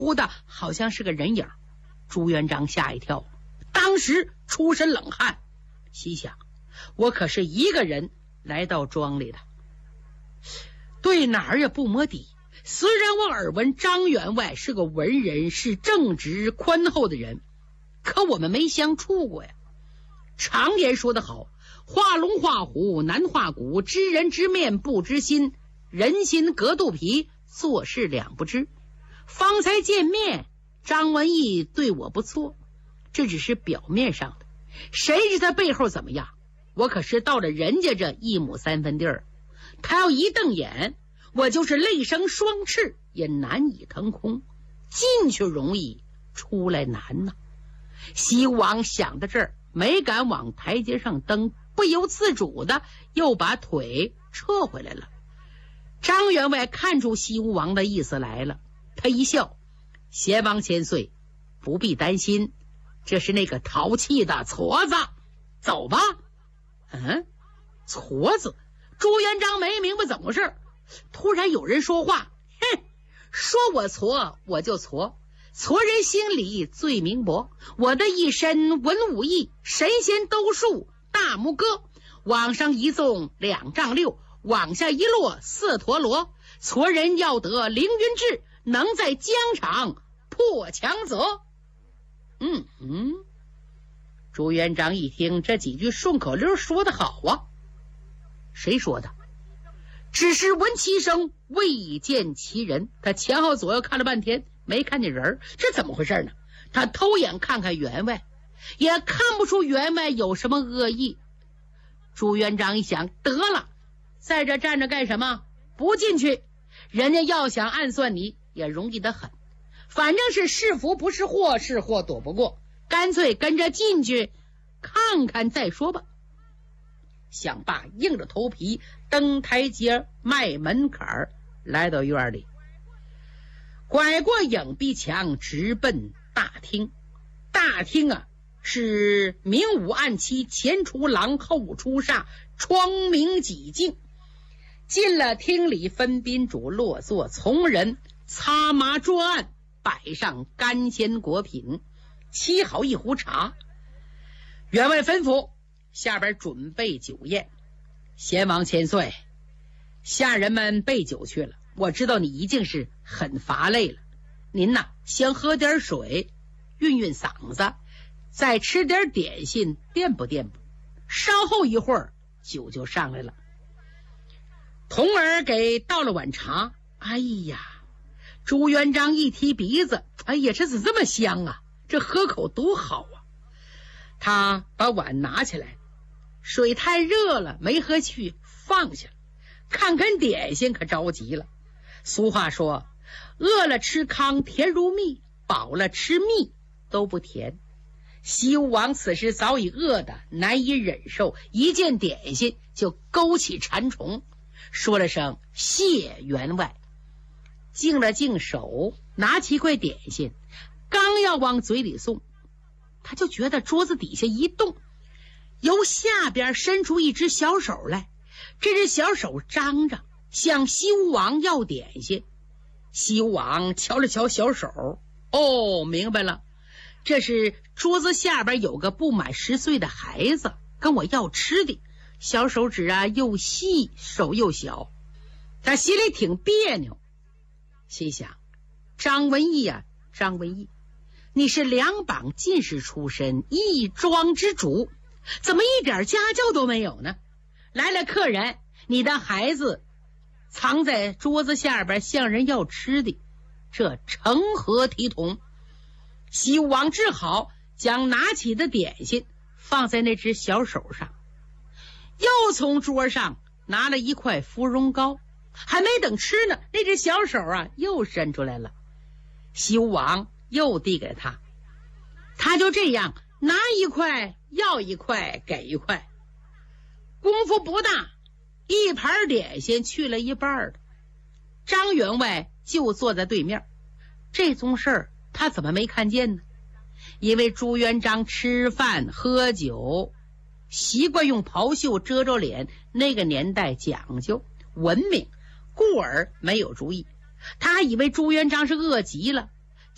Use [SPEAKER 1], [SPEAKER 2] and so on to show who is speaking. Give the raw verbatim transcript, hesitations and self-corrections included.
[SPEAKER 1] 忽的好像是个人影。朱元璋吓一跳，当时出身冷汗，心想我可是一个人来到庄里的，对哪儿也不摸底。虽然我耳闻张员外是个文人，是正直宽厚的人，可我们没相处过呀。常言说得好，画龙画虎难画骨，知人知面不知心，人心隔肚皮，做事两不知。方才见面，张文义对我不错，这只是表面上的，谁知他背后怎么样？我可是到了人家这一亩三分地儿，他要一瞪眼，我就是泪生双翅也难以腾空。进去容易，出来难呐。西吴王想到这儿，没敢往台阶上登，不由自主的又把腿撤回来了。张员外看出西吴王的意思来了，他一笑，贤王千岁，不必担心，这是那个淘气的矬子，走吧。嗯，矬子？朱元璋没明白怎么回事，突然有人说话，哼，说我矬我就矬，矬人心里最明白，我的一身文武艺，神仙都数大拇哥，往上一纵两丈六，往下一落四陀螺，矬人要得凌云志，能在疆场破强者。嗯嗯，朱元璋一听这几句顺口溜说得好啊。谁说的？只是闻其声未见其人。他前后左右看了半天，没看见人，这怎么回事呢？他偷眼看看员外，也看不出员外有什么恶意。朱元璋一想，得了，在这站着干什么？不进去，人家要想暗算你也容易得很，反正是是福不是祸，是祸躲不过，干脆跟着进去看看再说吧。想罢，硬着头皮登台阶迈门槛，来到院里，拐过影壁墙，直奔大厅。大厅啊，是明五暗七，前出廊后出煞，窗明几净。进了厅里，分宾主落座，从人擦麻桌案，摆上干鲜果品，沏好一壶茶。员外吩咐下边准备酒宴。贤王千岁，下人们备酒去了，我知道你一定是很乏累了，您呐先喝点水运运嗓子，再吃点点心垫补垫补，稍后一会儿酒就上来了。童儿给倒了碗茶，哎呀，朱元璋一提鼻子，哎呀，这怎么这么香啊，这喝口多好啊。他把碗拿起来，水太热了没喝去，放下了。看看点心可着急了。俗话说，饿了吃糠甜如蜜，饱了吃蜜都不甜。西吴王此时早已饿得难以忍受，一见点心就勾起馋虫，说了声谢员外，净了净手，拿起一块点心，刚要往嘴里送，他就觉得桌子底下一动，由下边伸出一只小手来。这只小手张着，向西吴王要点心。西吴王瞧了瞧小手，哦，明白了，这是桌子下边有个不满十岁的孩子跟我要吃的。小手指啊又细，手又小，他心里挺别扭，心想，张文义啊，张文义，你是两榜进士出身，一庄之主，怎么一点家教都没有呢？来了客人，你的孩子藏在桌子下边向人要吃的，这成何体统？西吴王只好将拿起的点心放在那只小手上，又从桌上拿了一块芙蓉糕，还没等吃呢，那只小手啊又伸出来了。西吴王又递给他，他就这样拿一块要一块给一块，功夫不大，一盘点心去了一半的。张员外就坐在对面，这宗事儿他怎么没看见呢？因为朱元璋吃饭喝酒习惯用袍袖遮着脸，那个年代讲究文明，故而没有注意。他以为朱元璋是饿极了，